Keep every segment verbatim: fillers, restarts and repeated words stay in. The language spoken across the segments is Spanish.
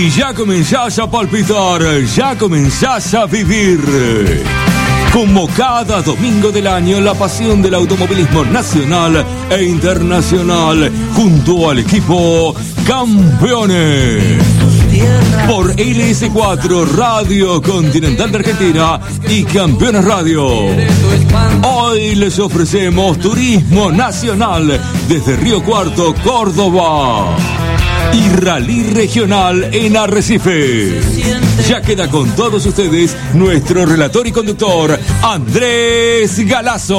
y ya comenzás a palpitar, ya comenzás a vivir. Como cada domingo del año, la pasión del automovilismo nacional e internacional, junto al equipo Campeones. Por L S cuatro, Radio Continental de Argentina y Campeones Radio. Hoy les ofrecemos turismo nacional desde Río Cuarto, Córdoba. Y Rally Regional en Arrecife. Ya queda con todos ustedes nuestro relator y conductor, Andrés Galazo.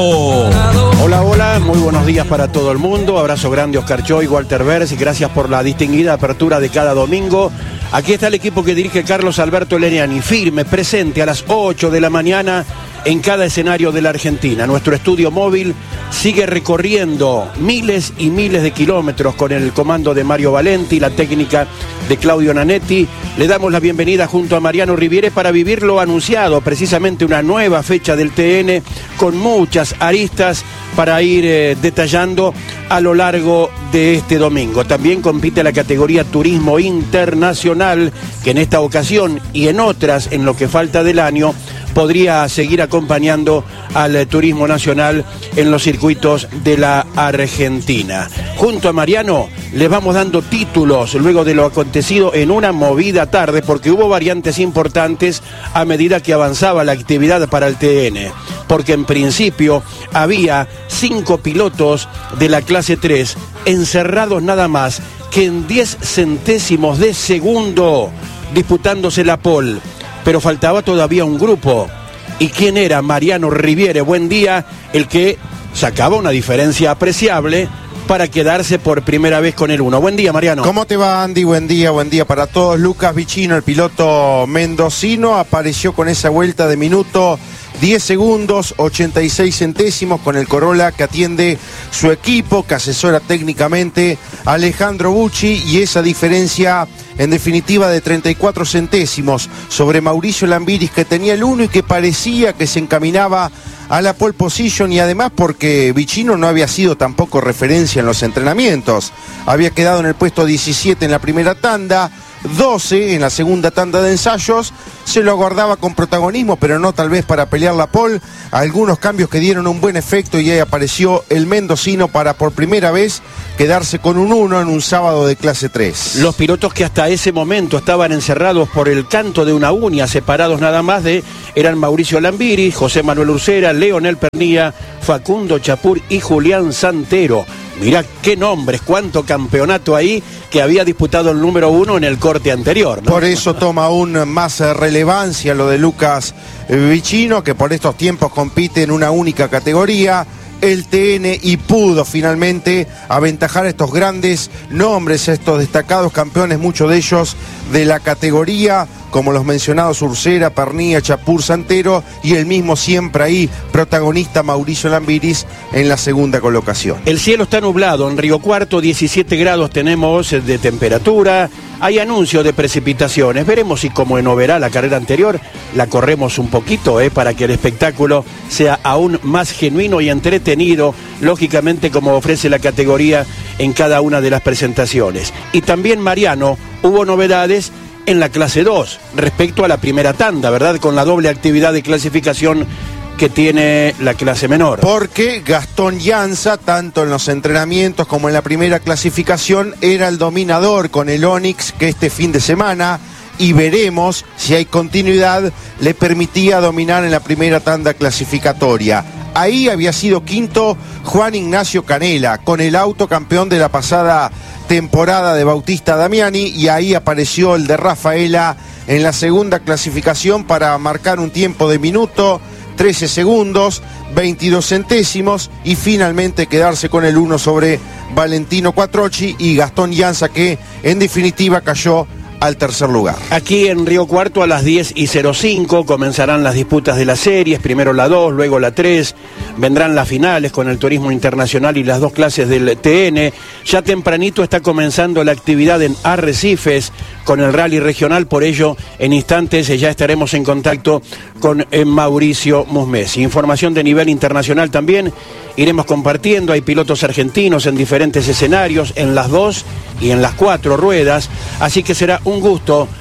Hola, hola, muy buenos días para todo el mundo. Abrazo grande, Oscar Choy, Walter Vers, y gracias por la distinguida apertura de cada domingo. Aquí está el equipo que dirige Carlos Alberto Leniani, firme, presente a las ocho de la mañana en cada escenario de la Argentina. Nuestro estudio móvil sigue recorriendo miles y miles de kilómetros con el comando de Mario Valenti, la técnica de Claudio Nanetti. Le damos la bienvenida junto a Mariano Riviere para vivir lo anunciado, precisamente una nueva fecha del T N con muchas aristas para ir eh, detallando a lo largo de este domingo. También compite la categoría Turismo Internacional, que en esta ocasión y en otras, en lo que falta del año, podría seguir acompañando al turismo nacional en los circuitos de la Argentina. Junto a Mariano les vamos dando títulos luego de lo acontecido en una movida tarde, porque hubo variantes importantes a medida que avanzaba la actividad para el T N. Porque en principio había cinco pilotos de la clase tres encerrados nada más que en diez centésimos de segundo disputándose la pole. Pero faltaba todavía un grupo. ¿Y quién era? Mariano Riviere, buen día, el que sacaba una diferencia apreciable para quedarse por primera vez con el uno. Buen día, Mariano. ¿Cómo te va, Andy? Buen día, buen día para todos. Lucas Vicino, el piloto mendocino, apareció con esa vuelta de minuto diez segundos, ochenta y seis centésimos con el Corolla que atiende su equipo, que asesora técnicamente a Alejandro Bucci, y esa diferencia en definitiva de treinta y cuatro centésimos sobre Mauricio Lambiris, que tenía el uno y que parecía que se encaminaba a la pole position, y además porque Vicino no había sido tampoco referencia en los entrenamientos. Había quedado en el puesto diecisiete en la primera tanda, doce en la segunda tanda de ensayos. Se lo aguardaba con protagonismo, pero no tal vez para pelear la pole. Algunos cambios que dieron un buen efecto, y ahí apareció el mendocino para por primera vez quedarse con un uno en un sábado de clase tres. Los pilotos que hasta ese momento estaban encerrados por el canto de una uña, separados nada más de, eran Mauricio Lambiris, José Manuel Ursera, Leonel Pernilla, Facundo Chapur y Julián Santero. Mirá qué nombres, cuánto campeonato ahí, que había disputado el número uno en el corte anterior, ¿no? Por eso toma aún más relevancia lo de Lucas Vicino, que por estos tiempos compite en una única categoría, el T N, y pudo finalmente aventajar a estos grandes nombres, estos destacados campeones, muchos de ellos de la categoría, como los mencionados Ursera, Pernilla, Chapur, Santero, y el mismo siempre ahí, protagonista Mauricio Lambiris en la segunda colocación. El cielo está nublado, en Río Cuarto diecisiete grados tenemos de temperatura, hay anuncio de precipitaciones, veremos si como en Oberá la carrera anterior, la corremos un poquito, eh, para que el espectáculo sea aún más genuino y entretenido, lógicamente como ofrece la categoría en cada una de las presentaciones. Y también, Mariano, hubo novedades en la clase dos, respecto a la primera tanda, ¿verdad? Con la doble actividad de clasificación que tiene la clase menor. Porque Gastón Llanza, tanto en los entrenamientos como en la primera clasificación, era el dominador con el Onix, que este fin de semana, y veremos si hay continuidad, le permitía dominar en la primera tanda clasificatoria. Ahí había sido quinto Juan Ignacio Canela, con el auto campeón de la pasada temporada de Bautista Damiani, y ahí apareció el de Rafaela en la segunda clasificación para marcar un tiempo de minuto, trece segundos, veintidós centésimos, y finalmente quedarse con el uno sobre Valentino Quattrocchi y Gastón Llanza, que en definitiva cayó al tercer lugar. Aquí en Río Cuarto a las diez y cero cinco comenzarán las disputas de las series, primero la dos, luego la tres, vendrán las finales con el turismo internacional y las dos clases del T N. Ya tempranito está comenzando la actividad en Arrecifes con el rally regional, por ello en instantes ya estaremos en contacto con eh, Mauricio Musmesi. Información de nivel internacional también iremos compartiendo, hay pilotos argentinos en diferentes escenarios, en las dos y en las cuatro ruedas, así que será un gusto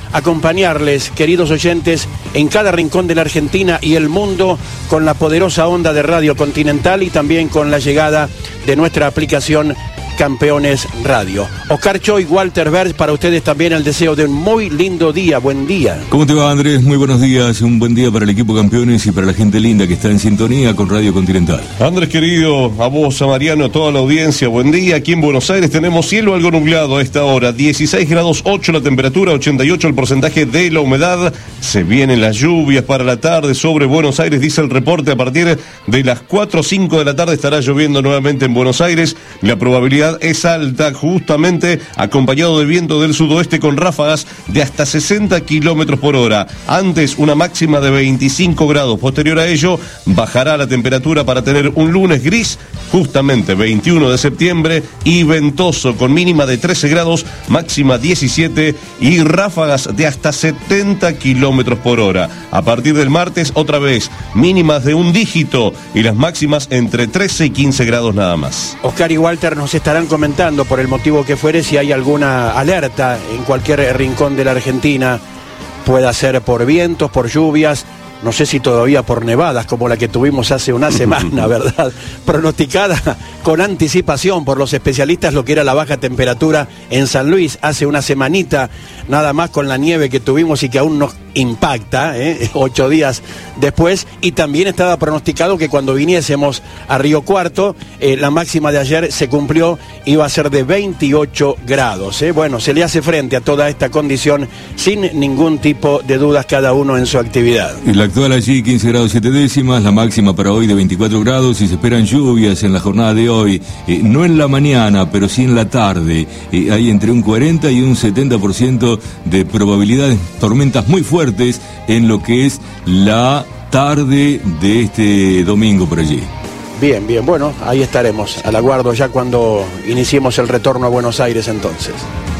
acompañarles, queridos oyentes, en cada rincón de la Argentina y el mundo con la poderosa onda de Radio Continental y también con la llegada de nuestra aplicación Campeones Radio. Oscar Choy, Walter Berg, para ustedes también el deseo de un muy lindo día. Buen día. ¿Cómo te va, Andrés? Muy buenos días. Un buen día para el equipo Campeones y para la gente linda que está en sintonía con Radio Continental. Andrés, querido, a vos, a Mariano, a toda la audiencia, buen día. Aquí en Buenos Aires tenemos cielo algo nublado a esta hora. dieciséis grados ocho la temperatura, ochenta y ocho el porcentaje de la humedad. Se vienen las lluvias para la tarde sobre Buenos Aires, dice el reporte. A partir de las cuatro o cinco de la tarde estará lloviendo nuevamente en Buenos Aires. La probabilidad es alta, justamente acompañado de viento del sudoeste con ráfagas de hasta sesenta kilómetros por hora. Antes una máxima de veinticinco grados. Posterior a ello bajará la temperatura para tener un lunes gris, justamente veintiuno de septiembre, y ventoso con mínima de trece grados, máxima diecisiete y ráfagas de hasta setenta kilómetros por hora. A partir del martes otra vez mínimas de un dígito y las máximas entre trece y quince grados nada más. Oscar y Walter nos estarán comentando, por el motivo que fuere, si hay alguna alerta en cualquier rincón de la Argentina, pueda ser por vientos, por lluvias, no sé si todavía por nevadas como la que tuvimos hace una semana, ¿verdad? Pronosticada con anticipación por los especialistas lo que era la baja temperatura en San Luis hace una semanita, nada más, con la nieve que tuvimos y que aún nos impacta, ¿eh? ocho días después, y también estaba pronosticado que cuando viniésemos a Río Cuarto, eh, la máxima de ayer se cumplió, iba a ser de veintiocho grados. ¿eh? Bueno, se le hace frente a toda esta condición sin ningún tipo de dudas, cada uno en su actividad. Y la actual allí quince grados siete décimas, la máxima para hoy de veinticuatro grados y se esperan lluvias en la jornada de hoy, eh, no en la mañana, pero sí en la tarde. Eh, hay entre un cuarenta y un setenta por ciento de probabilidades, tormentas muy fuertes en lo que es la tarde de este domingo por allí. Bien, bien, bueno, ahí estaremos, al aguardo ya cuando iniciemos el retorno a Buenos Aires entonces.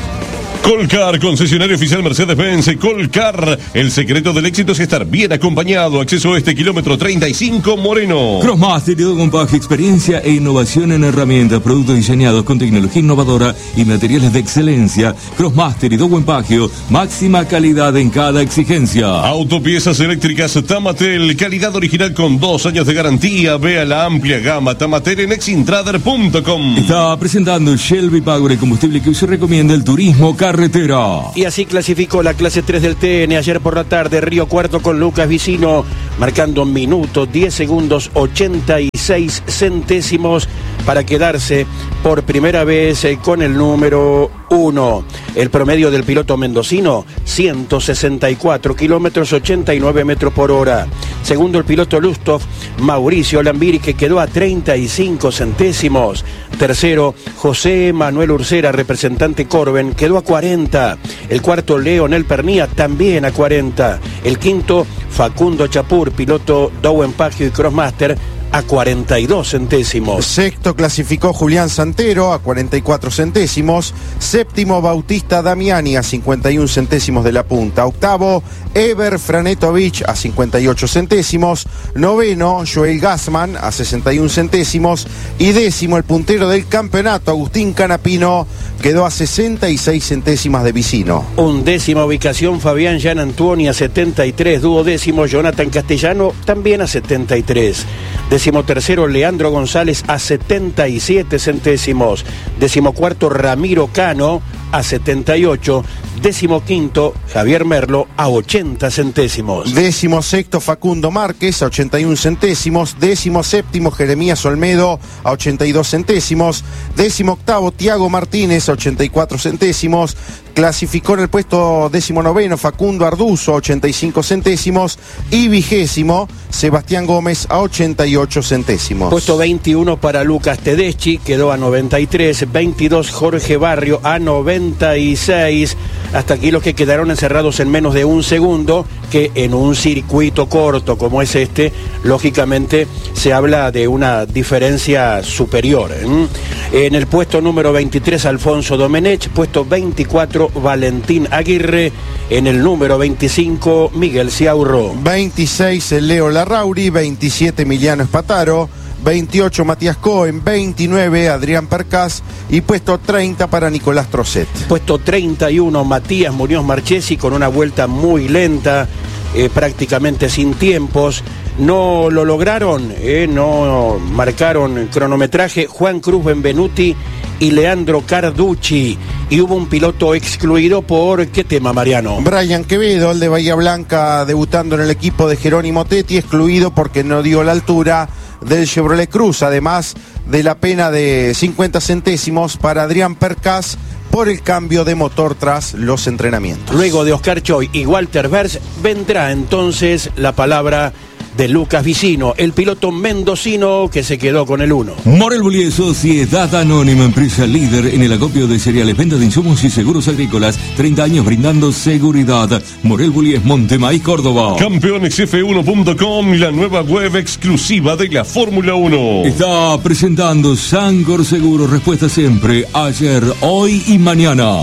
Colcar, concesionario oficial Mercedes-Benz. Colcar, el secreto del éxito es estar bien acompañado. Acceso a este kilómetro treinta y cinco Moreno. Crossmaster y Dowenpage, experiencia e innovación en herramientas, productos diseñados con tecnología innovadora y materiales de excelencia. Crossmaster y Dowenpage, máxima calidad en cada exigencia. Autopiezas eléctricas Tamatel, calidad original con dos años de garantía. Vea la amplia gama Tamatel en exintrader punto com. Está presentando Shelby Power, el combustible que hoy se recomienda el turismo carretera. Y así clasificó la clase tres del T N ayer por la tarde. Río Cuarto con Lucas Vicino, marcando minutos, diez segundos, ochenta y seis centésimos para quedarse por primera vez con el número uno. El promedio del piloto mendocino, ciento sesenta y cuatro kilómetros, ochenta y nueve metros por hora. Segundo el piloto Lustov, Mauricio Lambiri, que quedó a treinta y cinco centésimos. Tercero, José Manuel Ursera, representante Corben, quedó a cuarenta. El cuarto, Leonel Pernía, también a cuarenta. El quinto, Facundo Chapur, piloto Dowenpage y Crossmaster, a cuarenta y dos centésimos. Sexto clasificó Julián Santero a cuarenta y cuatro centésimos. Séptimo Bautista Damiani a cincuenta y un centésimos de la punta. Octavo Ever Franetovich a cincuenta y ocho centésimos. Noveno Joel Gassman a sesenta y un centésimos. Y décimo el puntero del campeonato Agustín Canapino quedó a sesenta y seis centésimas de Vicino. Undécima ubicación Fabián Jean Antuoni a setenta y tres. Duodécimo Jonathan Castellano también a setenta y tres. Décimo tercero, Leandro González a setenta y siete centésimos. Décimo cuarto, Ramiro Cano a setenta y ocho. Décimo quinto, Javier Merlo a ochenta centésimos. Décimo sexto, Facundo Márquez a ochenta y un centésimos. Décimo séptimo, Jeremías Olmedo a ochenta y dos centésimos. Décimo octavo, Tiago Martínez a ochenta y cuatro centésimos. Clasificó en el puesto décimo noveno Facundo Arduzo a ochenta y cinco centésimos. Y vigésimo, Sebastián Gómez a ochenta y ocho centésimos. Puesto veintiuno para Lucas Tedeschi, quedó a noventa y tres. veintidós, Jorge Barrio a noventa y seis. Hasta aquí los que quedaron encerrados en menos de un segundo, que en un circuito corto como es este, lógicamente se habla de una diferencia superior. ¿eh? En el puesto número veintitrés, Alfonso Domenech. Puesto veinticuatro, Valentín Aguirre. En el número veinticinco, Miguel Ciaurro. veintiséis, Leo Larrauri. veintisiete, Emiliano Espataro. veintiocho Matías Cohen, veintinueve Adrián Percas y puesto treinta para Nicolás Trocet. Puesto treinta y uno Matías Muñoz Marchesi con una vuelta muy lenta, eh, prácticamente sin tiempos. No lo lograron, eh, no marcaron cronometraje Juan Cruz Benvenuti y Leandro Carducci. Y hubo un piloto excluido por ¿qué tema, Mariano? Brian Quevedo, el de Bahía Blanca, debutando en el equipo de Jerónimo Tetti, excluido porque no dio la altura del Chevrolet Cruz, además de la pena de cincuenta centésimos para Adrián Percas por el cambio de motor tras los entrenamientos. Luego de Oscar Choi y Walter Vers vendrá entonces la palabra de Lucas Vicino, el piloto mendocino que se quedó con el uno. Morel Bullies, Sociedad Anónima, empresa líder en el acopio de cereales, venta de insumos y seguros agrícolas, treinta años brindando seguridad. Morel Bullies, Montemaíz, Córdoba. Campeones F uno punto com, la nueva web exclusiva de la Fórmula uno. Está presentando Sancor Seguro, respuesta siempre, ayer, hoy y mañana.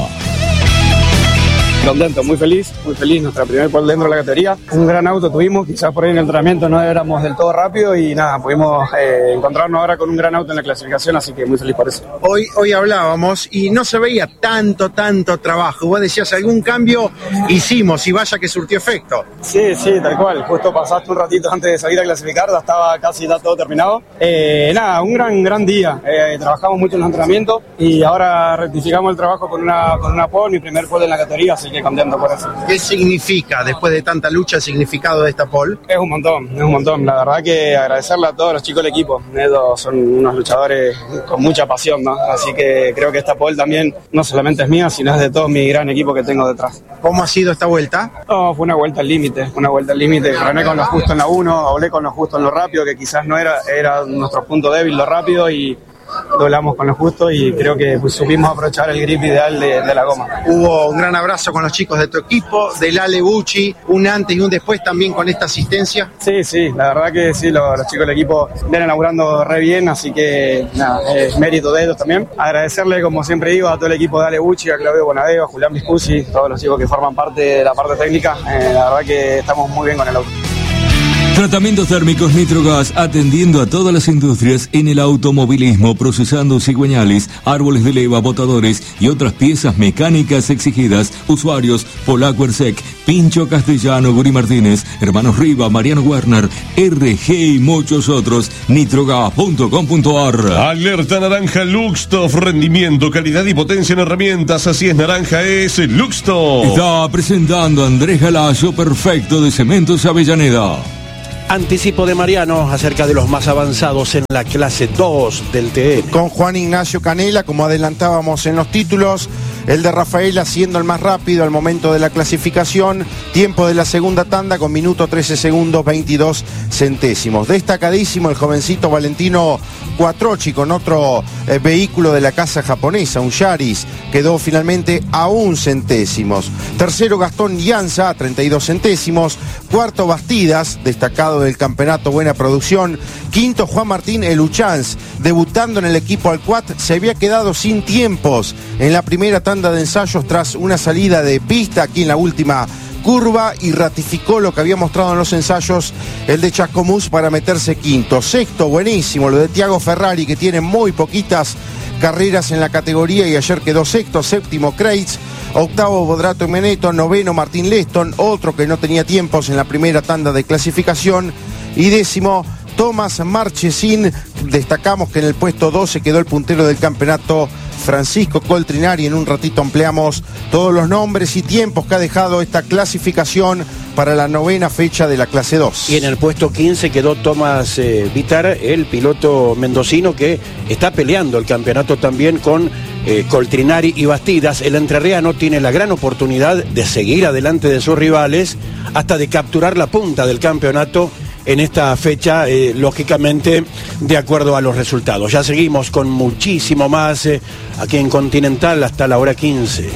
Contento, muy feliz, muy feliz, nuestra primera pole dentro de la categoría. Un gran auto tuvimos, quizás por ahí en el entrenamiento no éramos del todo rápido y nada, pudimos eh, encontrarnos ahora con un gran auto en la clasificación, así que muy feliz por eso. Hoy, hoy hablábamos y no se veía tanto, tanto trabajo. Vos decías, algún cambio hicimos y vaya que surtió efecto. Sí, sí, tal cual. Justo pasaste un ratito antes de salir a clasificar, ya estaba casi ya todo terminado. Eh, nada, un gran, gran día. Eh, trabajamos mucho en los entrenamientos y ahora rectificamos el trabajo con una, con una pole, mi primer pole en la categoría, así que contento por eso. ¿Qué significa, después de tanta lucha, el significado de esta pole? Es un montón, es un montón. La verdad que agradecerle a todos los chicos del equipo. Ellos son unos luchadores con mucha pasión, ¿no? Así que creo que esta pole también no solamente es mía, sino es de todo mi gran equipo que tengo detrás. ¿Cómo ha sido esta vuelta? No, fue una vuelta al límite, una vuelta al límite. Gané con lo justo en la uno, hablé con lo justo en lo rápido, que quizás no era, era nuestro punto débil lo rápido, y doblamos con lo justo y creo que pues, supimos aprovechar el grip ideal de, de la goma. Hubo un gran abrazo con los chicos de tu equipo, del Ale Bucci, un antes y un después también con esta asistencia. Sí, sí, la verdad que sí, los, los chicos del equipo vienen laburando re bien, así que nada, es mérito de ellos también. Agradecerle, como siempre digo, a todo el equipo de Ale Bucci, a Claudio Bonadeo, a Julián Viscusi, todos los chicos que forman parte de la parte técnica. Eh, la verdad que estamos muy bien con el auto. Tratamientos térmicos Nitrogas, atendiendo a todas las industrias en el automovilismo, procesando cigüeñales, árboles de leva, botadores y otras piezas mecánicas exigidas. Usuarios Polaco Ersec, Pincho Castellano, Guri Martínez, Hermanos Riva, Mariano Werner, R G y muchos otros. nitrogas punto com punto a r. Alerta naranja Luxtoff, rendimiento, calidad y potencia en herramientas. Así es, naranja es Luxtoff. Está presentando Andrés Galayo, perfecto de Cementos Avellaneda. Anticipo de Mariano acerca de los más avanzados en la clase dos del T N. Con Juan Ignacio Canela, como adelantábamos en los títulos, el de Rafaela siendo el más rápido al momento de la clasificación, tiempo de la segunda tanda con minuto trece segundos veintidós centésimos. Destacadísimo el jovencito Valentino Quattrochi con otro eh, vehículo de la casa japonesa, un Yaris, quedó finalmente a un centésimos. Tercero Gastón Llanza, a treinta y dos centésimos. Cuarto Bastidas, destacado del campeonato, buena producción. Quinto Juan Martín Eluchans, debutando en el equipo Alcuat, se había quedado sin tiempos en la primera tanda de ensayos tras una salida de pista aquí en la última curva y ratificó lo que había mostrado en los ensayos el de Chascomús para meterse quinto. Sexto, buenísimo, lo de Tiago Ferrari, que tiene muy poquitas carreras en la categoría y ayer quedó sexto. Séptimo Kreitz, octavo Bodrato Meneto, noveno Martín Leston, otro que no tenía tiempos en la primera tanda de clasificación, y décimo Tomás Marchesín. Destacamos que en el puesto doce quedó el puntero del campeonato Francisco Coltrinari. En un ratito ampliamos todos los nombres y tiempos que ha dejado esta clasificación para la novena fecha de la clase dos. Y en el puesto quince quedó Tomás eh, Vitar, el piloto mendocino que está peleando el campeonato también con eh, Coltrinari y Bastidas. El entrerriano tiene la gran oportunidad de seguir adelante de sus rivales hasta de capturar la punta del campeonato en esta fecha, eh, lógicamente, de acuerdo a los resultados. Ya seguimos con muchísimo más eh, aquí en Continental hasta la hora quince.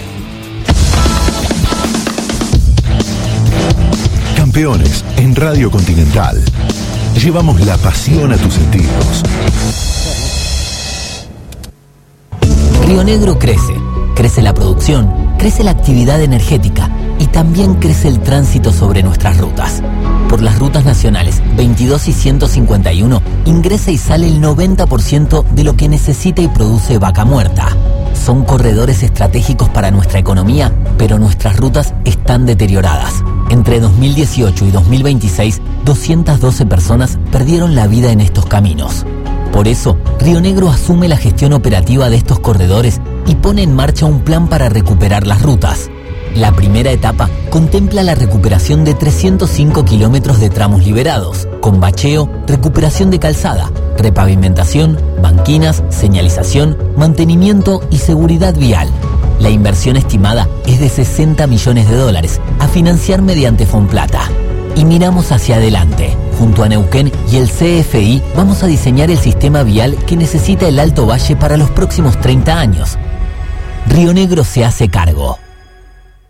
Campeones en Radio Continental. Llevamos la pasión a tus sentidos. Río Negro crece. Crece la producción, crece la actividad energética y también crece el tránsito sobre nuestras rutas. por las rutas nacionales veintidós y ciento cincuenta y uno ingresa y sale el noventa por ciento de lo que necesita y produce Vaca Muerta. Son corredores estratégicos para nuestra economía, pero nuestras rutas están deterioradas. Entre dos mil dieciocho y dos mil veintiséis, doscientas doce personas perdieron la vida en estos caminos. Por eso, Río Negro asume la gestión operativa de estos corredores y pone en marcha un plan para recuperar las rutas. La primera etapa contempla la recuperación de trescientos cinco kilómetros de tramos liberados, con bacheo, recuperación de calzada, repavimentación, banquinas, señalización, mantenimiento y seguridad vial. La inversión estimada es de sesenta millones de dólares, a financiar mediante Fonplata. Y miramos hacia adelante. Junto a Neuquén y el C F I vamos a diseñar el sistema vial que necesita el Alto Valle para los próximos treinta años. Río Negro se hace cargo.